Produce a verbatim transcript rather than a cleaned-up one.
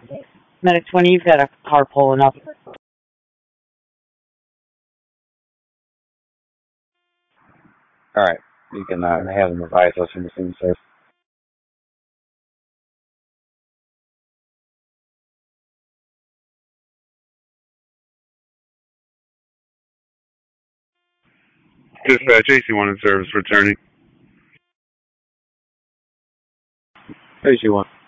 Medic twenty, you've got a car pulling up. Alright, you can uh, have them advise us from the scene, sir. Dispatch, A C one in service returning. A C one.